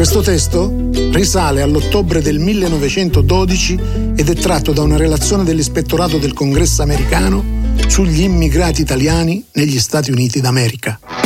Questo testo risale all'ottobre del 1912 ed è tratto da una relazione dell'Ispettorato del Congresso americano sugli immigrati italiani negli Stati Uniti d'America.